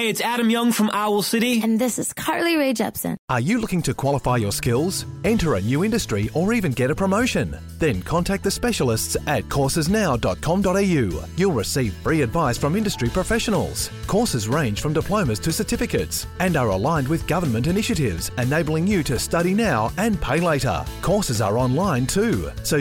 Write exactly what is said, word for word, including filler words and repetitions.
Hey, it's Adam Young from Owl City. And this is Carly Rae Jepsen. Are you looking to qualify your skills, enter a new industry, or even get a promotion? Then contact the specialists at courses now dot com dot a u. You'll receive free advice from industry professionals. Courses range from diplomas to certificates and are aligned with government initiatives, enabling you to study now and pay later. Courses are online too, so